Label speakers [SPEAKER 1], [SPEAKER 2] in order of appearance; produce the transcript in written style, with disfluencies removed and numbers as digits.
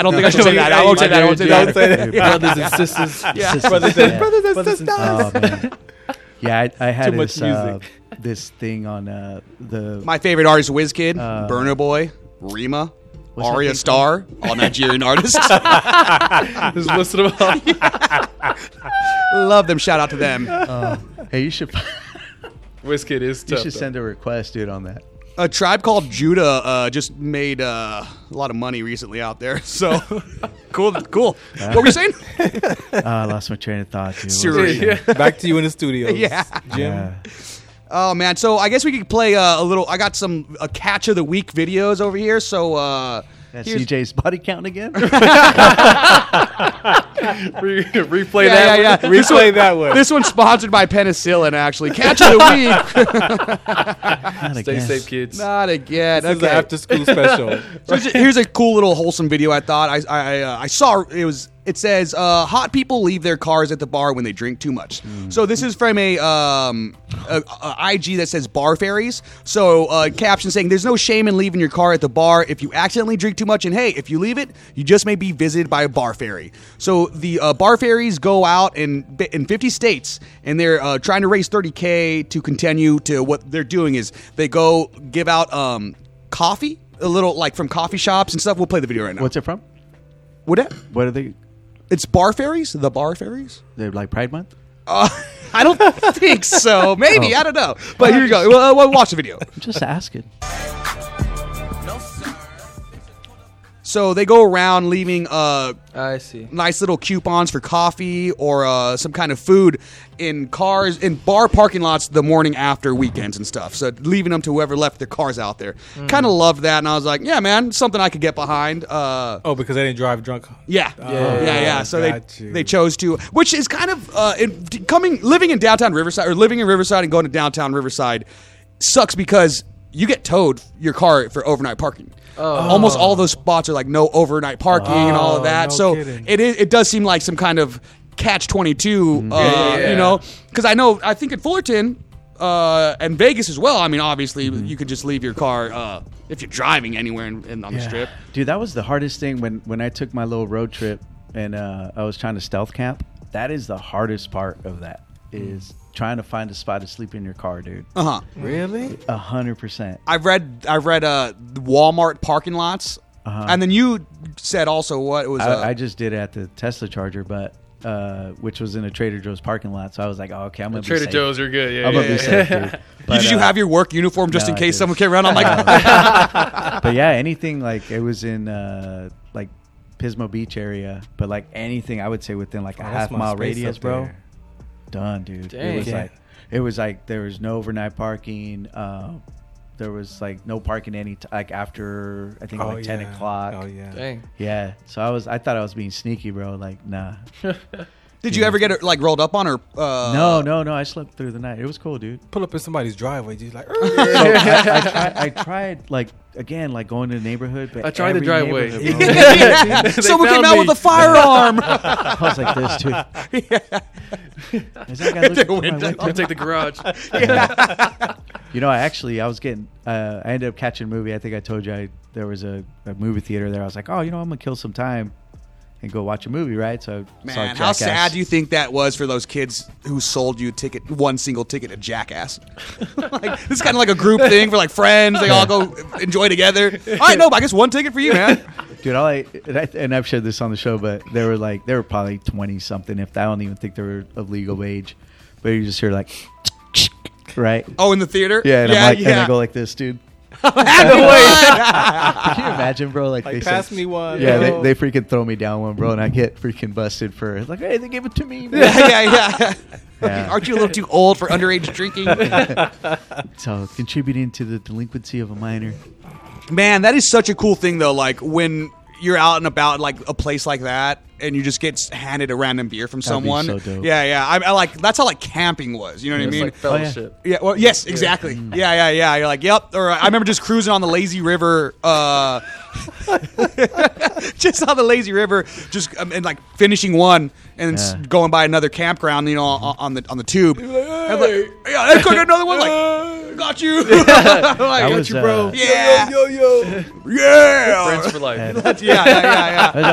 [SPEAKER 1] don't think I should say that. I won't say that. I won't say that.
[SPEAKER 2] Brothers and sisters.
[SPEAKER 1] Yeah.
[SPEAKER 2] Brothers and sisters.
[SPEAKER 3] Oh, man. Yeah, I had
[SPEAKER 2] Too much
[SPEAKER 3] this
[SPEAKER 2] music.
[SPEAKER 3] this thing on the
[SPEAKER 1] My favorite artist, WizKid, Burna Boy, Rima,
[SPEAKER 3] What's that
[SPEAKER 1] Arya
[SPEAKER 3] thing
[SPEAKER 1] Star, all Nigerian artists.
[SPEAKER 2] Just listen to them.
[SPEAKER 1] Love them. Shout out to them.
[SPEAKER 3] Hey, you should
[SPEAKER 2] WizKid is tough.
[SPEAKER 3] you should send a request, dude, on that.
[SPEAKER 1] A Tribe Called Judah just made a lot of money recently out there. So cool. What were you saying?
[SPEAKER 3] I lost my train of thought, dude.
[SPEAKER 1] Seriously.
[SPEAKER 2] Back to you in the studio.
[SPEAKER 1] Yeah.
[SPEAKER 2] Jim.
[SPEAKER 3] Yeah.
[SPEAKER 1] Oh man, so I guess we could play a little. I got some catch of the week videos over here. So
[SPEAKER 3] That's
[SPEAKER 1] here's-
[SPEAKER 3] CJ's body count again.
[SPEAKER 2] Replay
[SPEAKER 1] Yeah,
[SPEAKER 2] that.
[SPEAKER 1] yeah,
[SPEAKER 2] one.
[SPEAKER 1] yeah.
[SPEAKER 2] Replay that one.
[SPEAKER 1] This one's sponsored by penicillin. Actually, catch of the week.
[SPEAKER 3] Not
[SPEAKER 2] Stay
[SPEAKER 3] again.
[SPEAKER 2] safe, kids.
[SPEAKER 1] Not again.
[SPEAKER 2] This is
[SPEAKER 1] Okay.
[SPEAKER 2] an after school special.
[SPEAKER 1] So here's a cool little wholesome video. I thought I saw it was. It says hot people leave their cars at the bar when they drink too much. So this is from a IG that says bar fairies. So caption saying there's no shame in leaving your car at the bar if you accidentally drink too much, and hey, if you leave it, you just may be visited by a bar fairy. So the bar fairies go out in 50 states, and they're trying to raise $30K to continue to what they're doing is they go give out coffee, a little like from coffee shops and stuff. We'll play the video right now.
[SPEAKER 3] What's it from?
[SPEAKER 1] What?
[SPEAKER 3] What are they?
[SPEAKER 1] It's bar fairies? The bar fairies?
[SPEAKER 3] They're like Pride Month?
[SPEAKER 1] I don't think so. Maybe. I don't know. But here you go. Well, watch the video.
[SPEAKER 3] I'm just asking.
[SPEAKER 1] So they go around leaving
[SPEAKER 2] I see.
[SPEAKER 1] nice little coupons for coffee or some kind of food in cars, in bar parking lots the morning after weekends and stuff. So leaving them to whoever left their cars out there. Kind of loved that. And I was like, yeah, man, something I could get behind.
[SPEAKER 2] Oh, because they didn't drive drunk.
[SPEAKER 1] Yeah.
[SPEAKER 2] Yeah.
[SPEAKER 1] So
[SPEAKER 2] Got you.
[SPEAKER 1] they chose to, which is kind of living in downtown Riverside, or living in Riverside and going to downtown Riverside sucks because you get towed your car for overnight parking. Almost all those spots are like no overnight parking and all of that.
[SPEAKER 2] no
[SPEAKER 1] So
[SPEAKER 2] kidding.
[SPEAKER 1] it does seem like some kind of catch-22, you know, because I think in Fullerton and Vegas as well. I mean, obviously you could just leave your car if you're driving anywhere on the strip.
[SPEAKER 3] Dude, that was the hardest thing when I took my little road trip and I was trying to stealth camp. That is the hardest part of that is trying to find a spot to sleep in your car, dude.
[SPEAKER 2] Really?
[SPEAKER 3] 100%.
[SPEAKER 1] I've read Walmart parking lots, and then you said also what it was.
[SPEAKER 3] I just did it at the Tesla charger, but which was in a Trader Joe's parking lot. So I was like, oh, okay, I'm gonna be
[SPEAKER 2] Trader
[SPEAKER 3] safe.
[SPEAKER 2] Joe's are good. Yeah.
[SPEAKER 3] I'm gonna be safe, dude. But,
[SPEAKER 1] did you have your work uniform just
[SPEAKER 3] no,
[SPEAKER 1] in
[SPEAKER 3] I
[SPEAKER 1] case
[SPEAKER 3] didn't.
[SPEAKER 1] someone came around? I'm like,
[SPEAKER 3] But yeah, anything like it was in like Pismo Beach area, but like anything I would say within like a
[SPEAKER 2] that's my
[SPEAKER 3] half-mile
[SPEAKER 2] space
[SPEAKER 3] radius,
[SPEAKER 2] up
[SPEAKER 3] bro.
[SPEAKER 2] there.
[SPEAKER 3] Done, dude.
[SPEAKER 2] Dang.
[SPEAKER 3] It was like there was no overnight parking. There was like no parking like after I think like 10 o'clock.
[SPEAKER 2] Oh yeah.
[SPEAKER 4] Dang.
[SPEAKER 3] Yeah. So I thought I was being sneaky, bro. Like, nah.
[SPEAKER 1] did you ever get it like rolled up on or?
[SPEAKER 3] No. I slept through the night. It was cool, dude.
[SPEAKER 2] Pull up in somebody's driveway, just like.
[SPEAKER 3] So I tried like again like going to the neighborhood, but
[SPEAKER 4] I tried the
[SPEAKER 3] every
[SPEAKER 4] driveway.
[SPEAKER 3] neighborhood, bro.
[SPEAKER 1] Someone came
[SPEAKER 4] found
[SPEAKER 1] out
[SPEAKER 4] me.
[SPEAKER 1] with a firearm.
[SPEAKER 3] I was like this, dude. Is that guy looking for my
[SPEAKER 1] window.
[SPEAKER 3] window?
[SPEAKER 4] I'll take the garage.
[SPEAKER 3] You know, I ended up catching a movie. I think I told you there was a movie theater there. I was like, oh, you know, I'm going to kill some time and go watch a movie, right? So I saw
[SPEAKER 1] Man, how
[SPEAKER 3] Jackass.
[SPEAKER 1] sad do you think that was for those kids who sold you one single ticket to Jackass? Like, this is kind of like a group thing for like friends. They all go enjoy together. All right, no, but I guess one ticket for you, man.
[SPEAKER 3] Dude, and I've shared this on the show, but they were probably 20 something. If I don't even think they were of legal age, but you just hear like, right?
[SPEAKER 1] Oh, in the theater?
[SPEAKER 3] Yeah, and I'm like, and I go like this, dude. Can you imagine, bro? Like they
[SPEAKER 2] pass
[SPEAKER 3] said,
[SPEAKER 2] me one.
[SPEAKER 3] Yeah,
[SPEAKER 2] yo.
[SPEAKER 3] they freaking throw me down one, bro, and I get freaking busted for like, hey, they gave it to me, man.
[SPEAKER 1] yeah.
[SPEAKER 3] Yeah.
[SPEAKER 1] Aren't you a little too old for underage drinking?
[SPEAKER 3] So contributing to the delinquency of a minor.
[SPEAKER 1] Man, that is such a cool thing, though. Like when you're out and about, like a place like that, and you just get handed a random beer from
[SPEAKER 3] That'd be
[SPEAKER 1] someone.
[SPEAKER 3] so dope.
[SPEAKER 1] Yeah. I like that's how like camping was. You know what I
[SPEAKER 4] It's
[SPEAKER 1] mean?
[SPEAKER 4] like fellowship.
[SPEAKER 1] Yeah, well, yes, exactly. Yeah. You're like, yep. Or I remember just cruising on the lazy river, just on the lazy river, just and like finishing one and
[SPEAKER 3] Yeah.
[SPEAKER 1] going by another campground, you know, on the tube. And I'm like, yeah, I got another one. Like, got you. Like,
[SPEAKER 3] That was,
[SPEAKER 1] got you, bro.
[SPEAKER 3] uh,
[SPEAKER 1] Yeah,
[SPEAKER 2] Yo.
[SPEAKER 1] yeah.
[SPEAKER 4] Friends for life.
[SPEAKER 3] And-
[SPEAKER 1] Yeah.
[SPEAKER 3] That was